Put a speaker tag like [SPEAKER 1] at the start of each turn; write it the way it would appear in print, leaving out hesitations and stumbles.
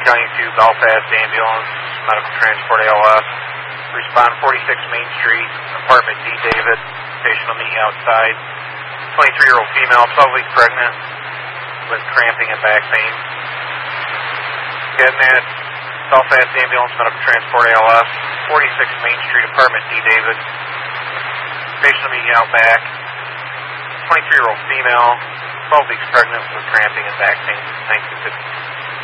[SPEAKER 1] County 2 Belfast Ambulance, Medical Transport ALS. Respond 46 Main Street, apartment D. David. Patient will meet you outside. 23-year-old female, 12 weeks pregnant, with cramping and back pain. Getting at Belfast Ambulance, Medical Transport ALS, 46 Main Street, apartment D. David. Patient will meet you out back. 23-year-old female, 12 weeks pregnant, with cramping and back pain. 1950.